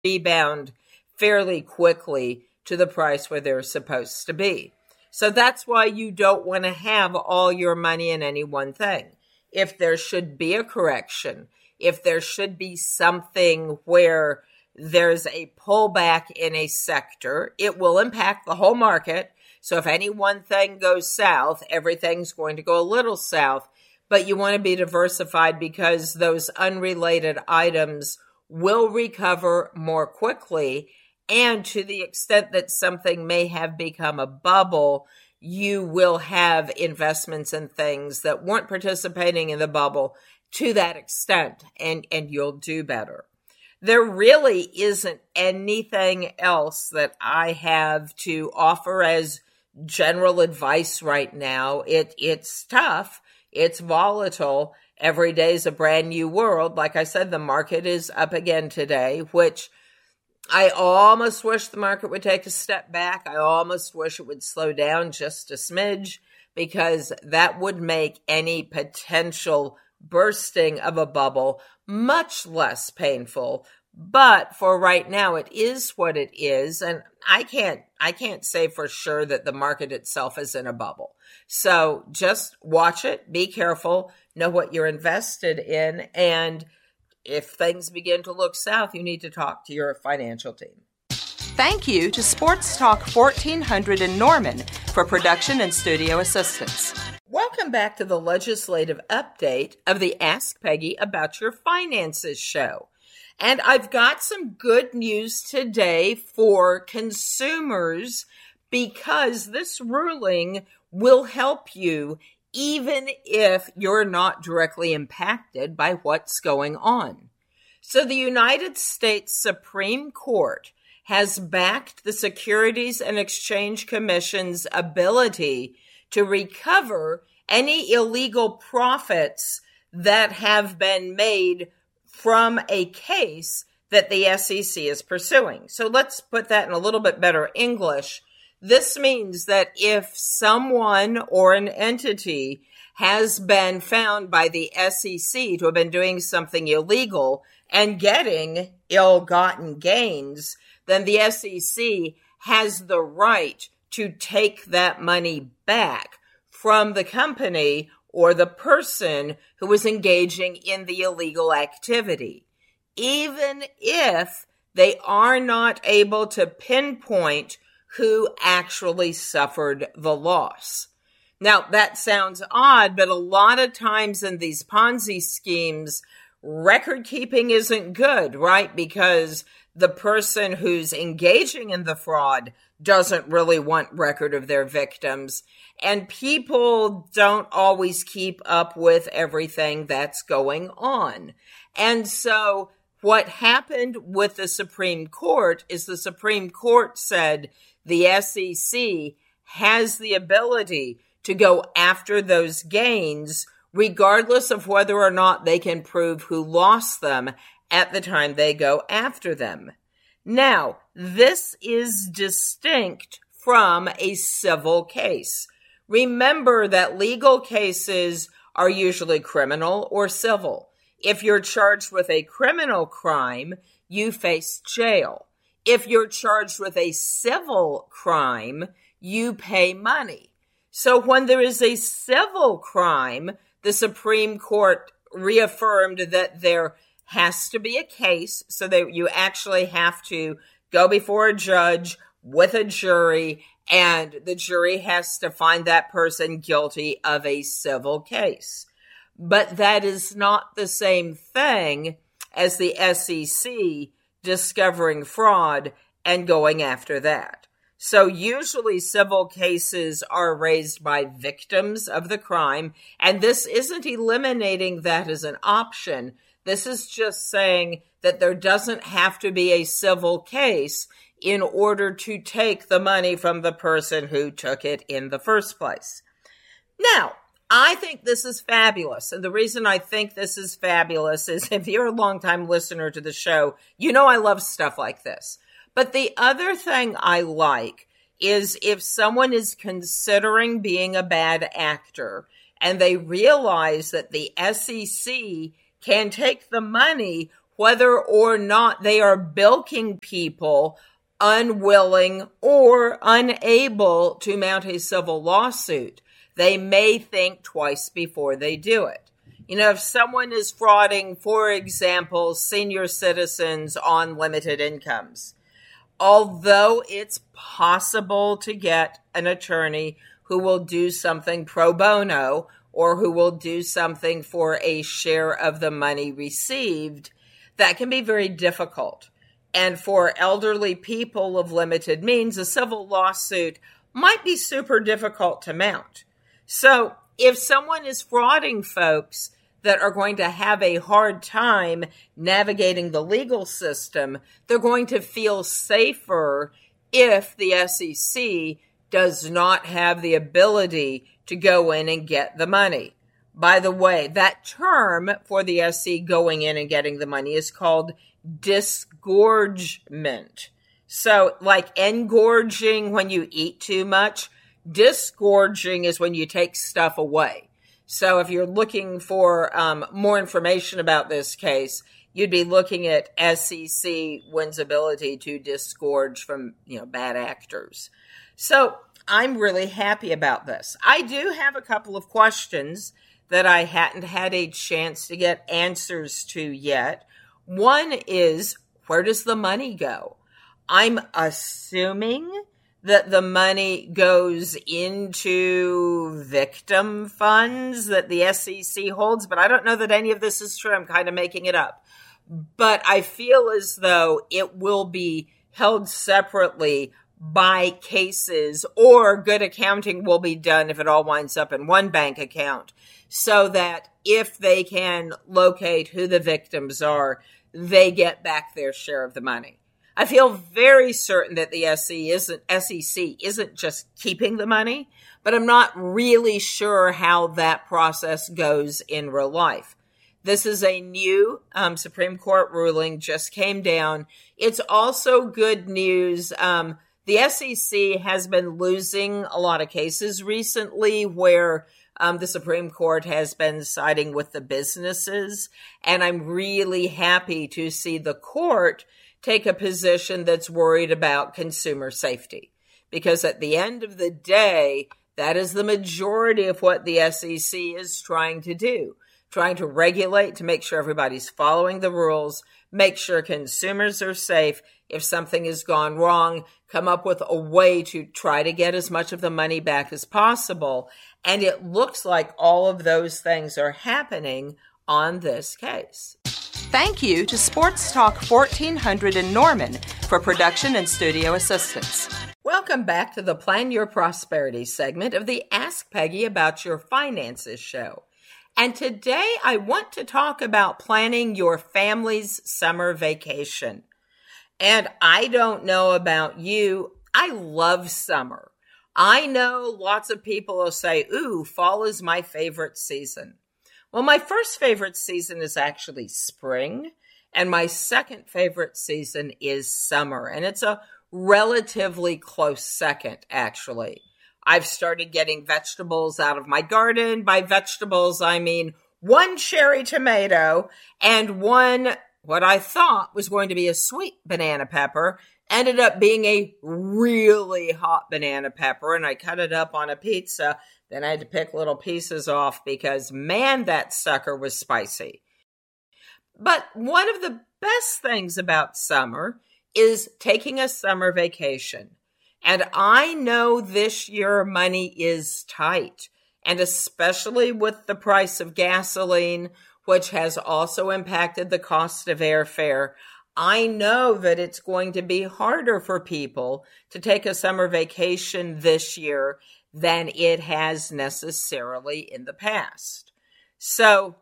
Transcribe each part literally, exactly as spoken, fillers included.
rebound fairly quickly to the price where they're supposed to be. So that's why you don't want to have all your money in any one thing. If there should be a correction, if there should be something where there's a pullback in a sector, it will impact the whole market. So if any one thing goes south, everything's going to go a little south. But you want to be diversified because those unrelated items will recover more quickly. And to the extent that something may have become a bubble, you will have investments in things that weren't participating in the bubble to that extent, and, and you'll do better. There really isn't anything else that I have to offer as general advice right now. It, it's tough. It's volatile. Every day is a brand new world. Like I said, the market is up again today, which I almost wish the market would take a step back. I almost wish it would slow down just a smidge, because that would make any potential bursting of a bubble much less painful. But for right now, it is what it is. And I can't, I can't say for sure that the market itself is in a bubble. So just watch it, be careful, know what you're invested in. And if things begin to look south, you need to talk to your financial team. Thank you to Sports Talk fourteen hundred in Norman for production and studio assistance. Welcome back to the legislative update of the Ask Peggy About Your Finances show. And I've got some good news today for consumers, because this ruling will help you even if you're not directly impacted by what's going on. So the United States Supreme Court has backed the Securities and Exchange Commission's ability to recover any illegal profits that have been made from a case that the S E C is pursuing. So let's put that in a little bit better English. This means that if someone or an entity has been found by the S E C to have been doing something illegal and getting ill-gotten gains, then the S E C has the right to take that money back from the company or the person who was engaging in the illegal activity, even if they are not able to pinpoint who actually suffered the loss. Now, that sounds odd, but a lot of times in these Ponzi schemes, record keeping isn't good, right? Because the person who's engaging in the fraud doesn't really want record of their victims. And people don't always keep up with everything that's going on. And so what happened with the Supreme Court is the Supreme Court said the S E C has the ability to go after those gains, regardless of whether or not they can prove who lost them at the time they go after them. Now, this is distinct from a civil case. Remember that legal cases are usually criminal or civil. If you're charged with a criminal crime, you face jail. If you're charged with a civil crime, you pay money. So when there is a civil crime, the Supreme Court reaffirmed that there has to be a case, so that you actually have to go before a judge with a jury, and the jury has to find that person guilty of a civil case. But that is not the same thing as the S E C discovering fraud and going after that. So usually civil cases are raised by victims of the crime, and this isn't eliminating that as an option. This is just saying that there doesn't have to be a civil case in order to take the money from the person who took it in the first place. Now, I think this is fabulous. And the reason I think this is fabulous is if you're a longtime listener to the show, you know I love stuff like this. But the other thing I like is if someone is considering being a bad actor and they realize that the S E C can take the money whether or not they are bilking people unwilling or unable to mount a civil lawsuit. They may think twice before they do it. You know, if someone is frauding, for example, senior citizens on limited incomes, although it's possible to get an attorney who will do something pro bono or who will do something for a share of the money received, that can be very difficult. And for elderly people of limited means, a civil lawsuit might be super difficult to mount. So if someone is frauding folks that are going to have a hard time navigating the legal system, they're going to feel safer if the S E C does not have the ability to go in and get the money. By the way, that term for the S E C going in and getting the money is called disgorgement. So like engorging when you eat too much, disgorging is when you take stuff away. So if you're looking for um, more information about this case, you'd be looking at S E C wins ability to disgorge from, you know, bad actors. So I'm really happy about this. I do have a couple of questions that I hadn't had a chance to get answers to yet. One is, where does the money go? I'm assuming that the money goes into victim funds that the S E C holds, but I don't know that any of this is true. I'm kind of making it up. But I feel as though it will be held separately by cases, or good accounting will be done if it all winds up in one bank account, so that if they can locate who the victims are, they get back their share of the money. I feel very certain that the S E C isn't just keeping the money, but I'm not really sure how that process goes in real life. This is a new um, Supreme Court ruling, just came down. It's also good news. Um, the S E C has been losing a lot of cases recently where um, the Supreme Court has been siding with the businesses, and I'm really happy to see the court take a position that's worried about consumer safety. Because at the end of the day, that is the majority of what the S E C is trying to do. Trying to regulate to make sure everybody's following the rules, make sure consumers are safe. If something has gone wrong, come up with a way to try to get as much of the money back as possible. And it looks like all of those things are happening on this case. Thank you to Sports Talk fourteen hundred in Norman for production and studio assistance. Welcome back to the Plan Your Prosperity segment of the Ask Peggy About Your Finances show. And today I want to talk about planning your family's summer vacation. And I don't know about you, I love summer. I know lots of people will say, ooh, fall is my favorite season. Well, my first favorite season is actually spring, and my second favorite season is summer. And it's a relatively close second, actually. I've started getting vegetables out of my garden. By vegetables, I mean one cherry tomato and one, what I thought was going to be a sweet banana pepper, ended up being a really hot banana pepper, and I cut it up on a pizza. Then I had to pick little pieces off because, man, that sucker was spicy. But one of the best things about summer is taking a summer vacation. And I know this year money is tight, and especially with the price of gasoline, which has also impacted the cost of airfare, I know that it's going to be harder for people to take a summer vacation this year than it has necessarily in the past. So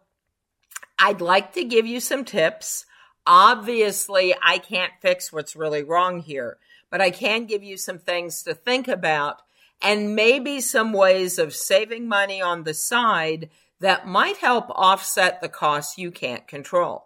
I'd like to give you some tips. Obviously, I can't fix what's really wrong here, but I can give you some things to think about and maybe some ways of saving money on the side that might help offset the costs you can't control.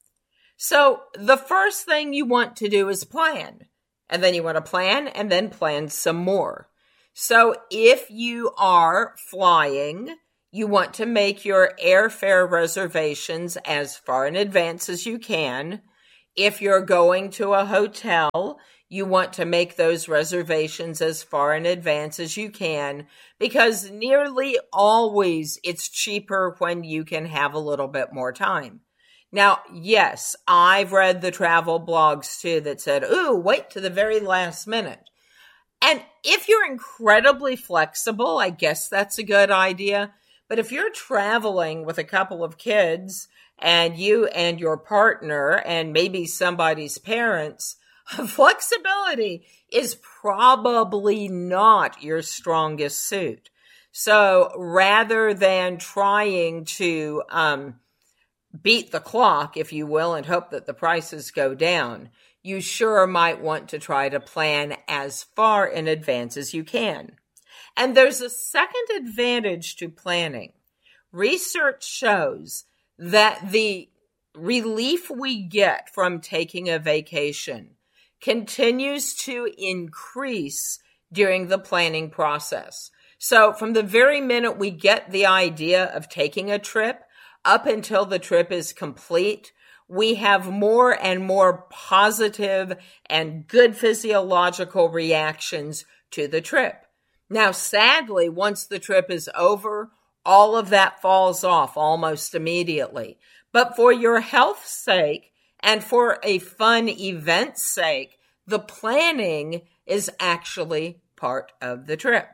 So the first thing you want to do is plan, and then you want to plan and then plan some more. So if you are flying, You want to make your airfare reservations as far in advance as you can. If you're going to a hotel, you want to make those reservations as far in advance as you can, because nearly always it's cheaper when you can have a little bit more time. Now, yes, I've read the travel blogs too that said, ooh, wait to the very last minute. And if you're incredibly flexible, I guess that's a good idea. But if you're traveling with a couple of kids and you and your partner and maybe somebody's parents, flexibility is probably not your strongest suit. So rather than trying to um, beat the clock, if you will, and hope that the prices go down, you sure might want to try to plan as far in advance as you can. And there's a second advantage to planning. Research shows that the relief we get from taking a vacation continues to increase during the planning process. So from the very minute we get the idea of taking a trip up until the trip is complete, we have more and more positive and good physiological reactions to the trip. Now, sadly, once the trip is over, all of that falls off almost immediately. But for your health's sake and for a fun event's sake, the planning is actually part of the trip.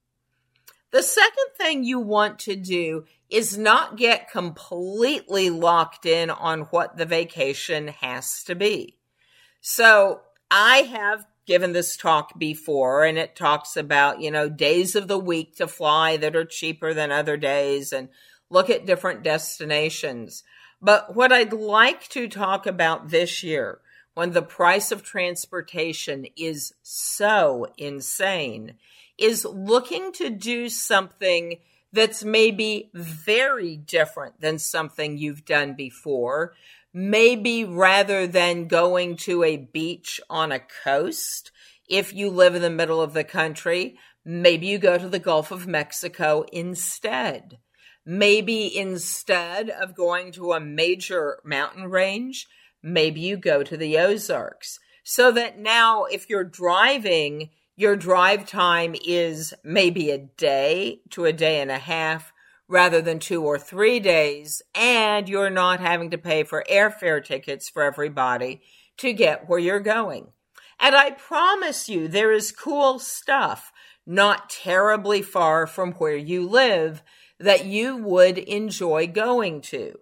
The second thing you want to do is not get completely locked in on what the vacation has to be. So I have given this talk before, and it talks about, you know, days of the week to fly that are cheaper than other days and look at different destinations. But what I'd like to talk about this year, when the price of transportation is so insane, is looking to do something that's maybe very different than something you've done before. Maybe rather than going to a beach on a coast, if you live in the middle of the country, maybe you go to the Gulf of Mexico instead. Maybe instead of going to a major mountain range, maybe you go to the Ozarks. So that now if you're driving, your drive time is maybe a day to a day and a half, rather than two or three days, and you're not having to pay for airfare tickets for everybody to get where you're going. And I promise you, there is cool stuff not terribly far from where you live that you would enjoy going to.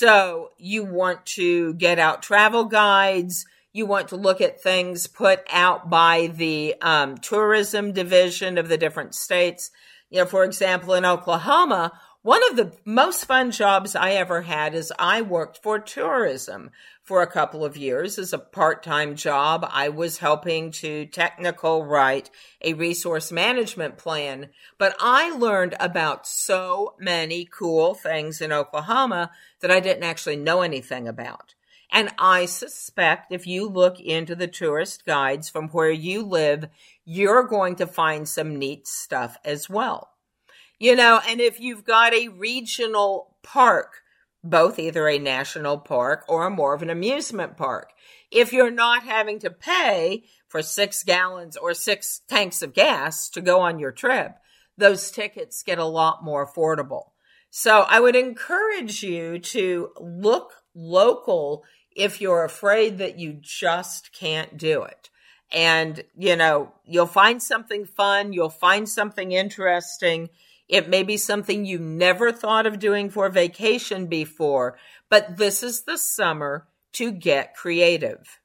So you want to get out travel guides. You want to look at things put out by the um, tourism division of the different states. You know, for example, in Oklahoma, one of the most fun jobs I ever had is I worked for tourism for a couple of years as a part-time job. I was helping to technical write a resource management plan, but I learned about so many cool things in Oklahoma that I didn't actually know anything about. And I suspect if you look into the tourist guides from where you live, you're going to find some neat stuff as well. You know, and if you've got a regional park, both either a national park or more of an amusement park, if you're not having to pay for six gallons or six tanks of gas to go on your trip, those tickets get a lot more affordable. So I would encourage you to look local if you're afraid that you just can't do it. And, you know, you'll find something fun. You'll find something interesting. It may be something you never thought of doing for vacation before, but this is the summer to get creative.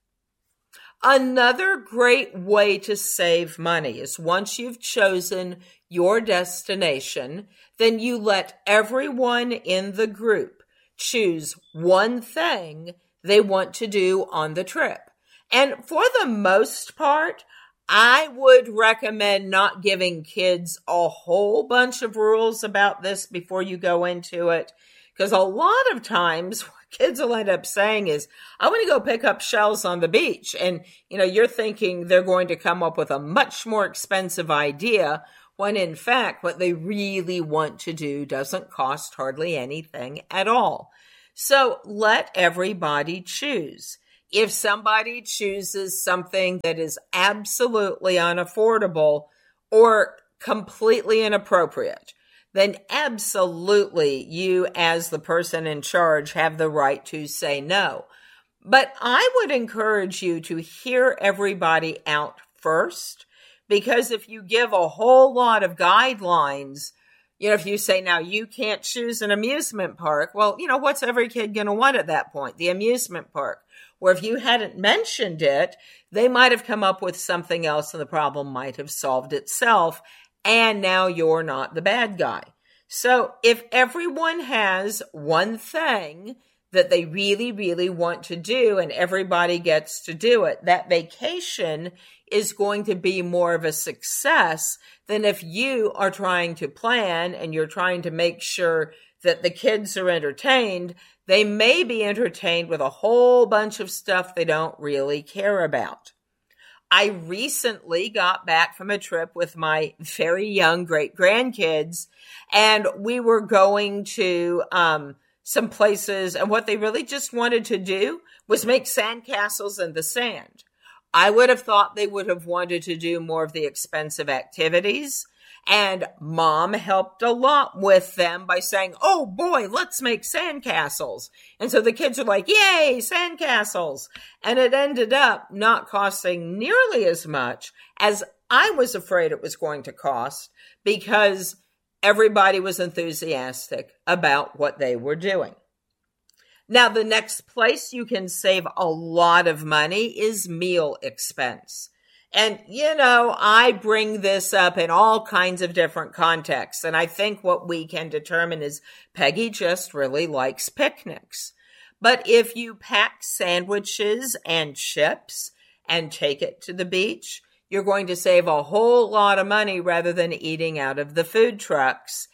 Another great way to save money is once you've chosen your destination, then you let everyone in the group choose one thing they want to do on the trip. And for the most part, I would recommend not giving kids a whole bunch of rules about this before you go into it, because a lot of times what kids will end up saying is, I want to go pick up shells on the beach. And, you know, you're thinking they're going to come up with a much more expensive idea when in fact what they really want to do doesn't cost hardly anything at all. So let everybody choose. If somebody chooses something that is absolutely unaffordable or completely inappropriate, then absolutely you as the person in charge have the right to say no. But I would encourage you to hear everybody out first, because if you give a whole lot of guidelines, you know, if you say, now you can't choose an amusement park, well, you know, what's every kid going to want at that point? The amusement park. Where if you hadn't mentioned it, they might have come up with something else and the problem might have solved itself. And now you're not the bad guy. So if everyone has one thing that they really, really want to do and everybody gets to do it, that vacation is going to be more of a success than if you are trying to plan and you're trying to make sure that the kids are entertained. They may be entertained with a whole bunch of stuff they don't really care about. I recently got back from a trip with my very young great-grandkids, and we were going to um, some places, and what they really just wanted to do was make sandcastles in the sand. I would have thought they would have wanted to do more of the expensive activities, and Mom helped a lot with them by saying, oh boy, let's make sandcastles. And so the kids are like, yay, sandcastles. And it ended up not costing nearly as much as I was afraid it was going to cost, because everybody was enthusiastic about what they were doing. Now, the next place you can save a lot of money is meal expense. And, you know, I bring this up in all kinds of different contexts. And I think what we can determine is Peggy just really likes picnics. But if you pack sandwiches and chips and take it to the beach, you're going to save a whole lot of money rather than eating out of the food trucks.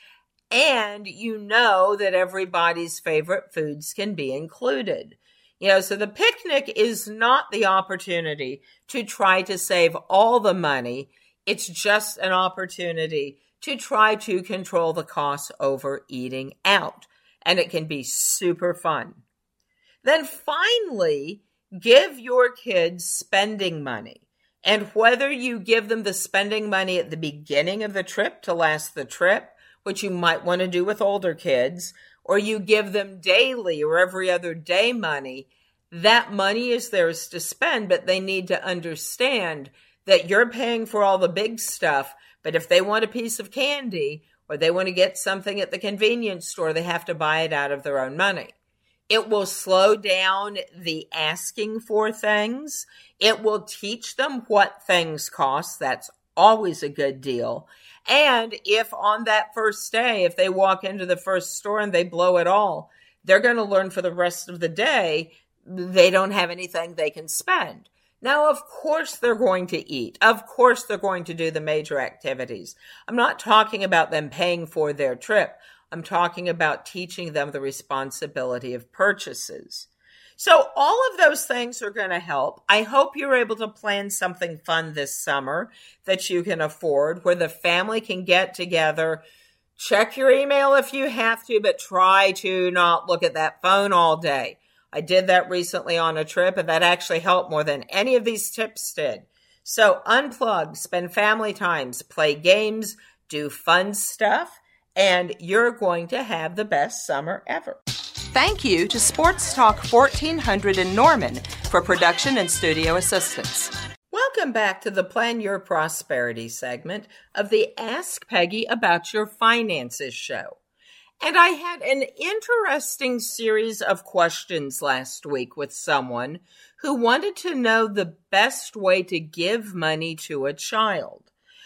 And you know that everybody's favorite foods can be included. You know, so the picnic is not the opportunity to try to save all the money. It's just an opportunity to try to control the costs over eating out. And it can be super fun. Then finally, give your kids spending money. And whether you give them the spending money at the beginning of the trip to last the trip, which you might want to do with older kids, or you give them daily or every other day money, that money is theirs to spend, but they need to understand that you're paying for all the big stuff, but if they want a piece of candy or they want to get something at the convenience store, they have to buy it out of their own money. It will slow down the asking for things. It will teach them what things cost. That's always a good deal. And if on that first day, if they walk into the first store and they blow it all, they're going to learn for the rest of the day they don't have anything they can spend. Now, of course, they're going to eat. Of course, they're going to do the major activities. I'm not talking about them paying for their trip. I'm talking about teaching them the responsibility of purchases. So all of those things are going to help. I hope you're able to plan something fun this summer that you can afford, where the family can get together. Check your email if you have to, but try to not look at that phone all day. I did that recently on a trip, and that actually helped more than any of these tips did. So unplug, spend family times, play games, do fun stuff, and you're going to have the best summer ever. Thank you to Sports Talk fourteen hundred in Norman for production and studio assistance. Welcome back to the Plan Your Prosperity segment of the Ask Peggy About Your Finances show. And I had an interesting series of questions last week with someone who wanted to know the best way to give money to a child.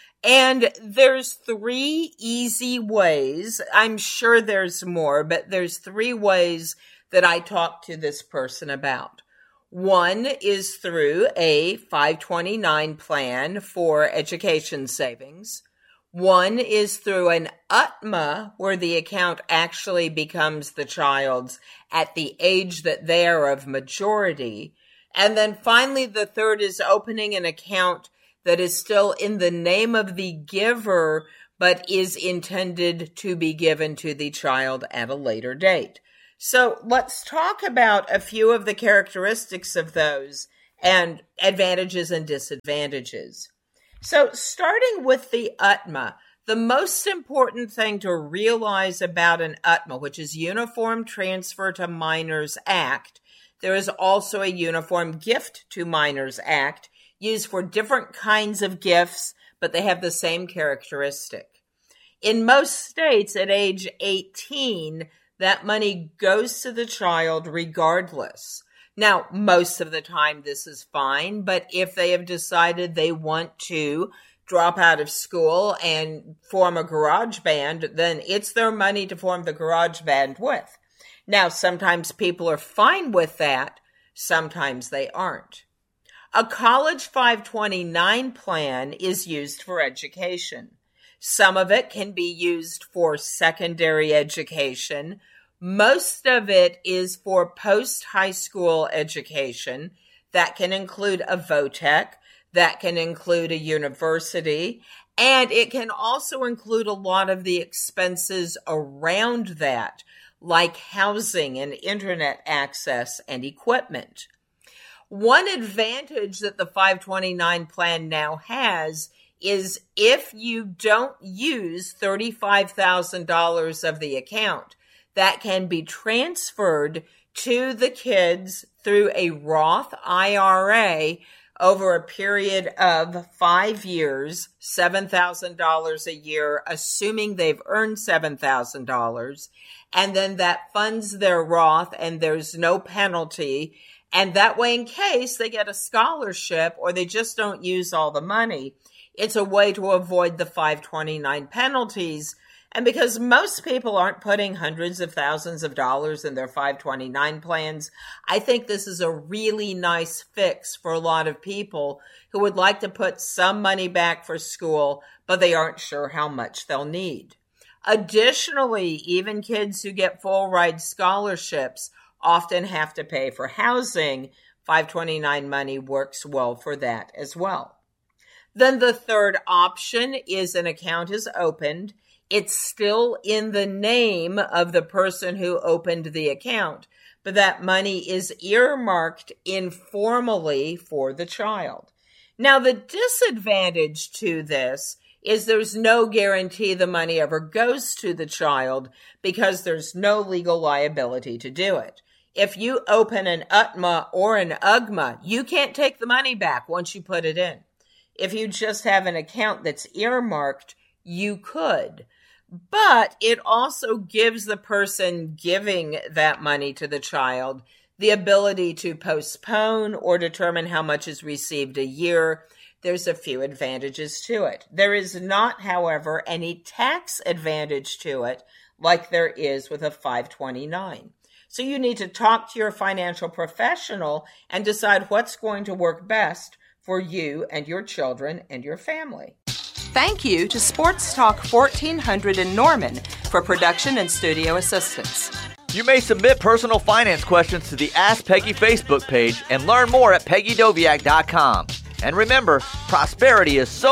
And there's three easy ways. I'm sure there's more, but there's three ways that I talked to this person about. One is through a five twenty-nine plan for education savings. One is through an U T M A, where the account actually becomes the child's at the age that they are of majority. And then finally, the third is opening an account that is still in the name of the giver, but is intended to be given to the child at a later date. So let's talk about a few of the characteristics of those and advantages and disadvantages. So starting with the U T M A, the most important thing to realize about an U T M A, which is Uniform Transfer to Minors Act, there is also a Uniform Gift to Minors Act used for different kinds of gifts, but they have the same characteristic. In most states at age eighteen, that money goes to the child regardless. Now, most of the time this is fine, but if they have decided they want to drop out of school and form a garage band, then it's their money to form the garage band with. Now, sometimes people are fine with that, sometimes they aren't. A College five twenty-nine plan is used for education. Some of it can be used for secondary education. Most of it is for post-high school education. That can include a VOTEC, that can include a university, and it can also include a lot of the expenses around that, like housing and internet access and equipment. One advantage that the five twenty-nine plan now has is if you don't use thirty-five thousand dollars of the account, that can be transferred to the kids through a Roth I R A over a period of five years, seven thousand dollars a year, assuming they've earned seven thousand dollars. And then that funds their Roth and there's no penalty. And that way, in case they get a scholarship or they just don't use all the money, it's a way to avoid the five twenty-nine penalties. And because most people aren't putting hundreds of thousands of dollars in their five twenty-nine plans, I think this is a really nice fix for a lot of people who would like to put some money back for school, but they aren't sure how much they'll need. Additionally, even kids who get full ride scholarships often have to pay for housing. five twenty-nine money works well for that as well. Then the third option is an account is opened. It's still in the name of the person who opened the account, but that money is earmarked informally for the child. Now, the disadvantage to this is there's no guarantee the money ever goes to the child because there's no legal liability to do it. If you open an U T M A or an U G M A, you can't take the money back once you put it in. If you just have an account that's earmarked, you could. But it also gives the person giving that money to the child the ability to postpone or determine how much is received a year. There's a few advantages to it. There is not, however, any tax advantage to it like there is with a five twenty-nine. So you need to talk to your financial professional and decide what's going to work best for you and your children and your family. Thank you to Sports Talk fourteen hundred in Norman for production and studio assistance. You may submit personal finance questions to the Ask Peggy Facebook page and learn more at peggy doviak dot com. And remember, prosperity is so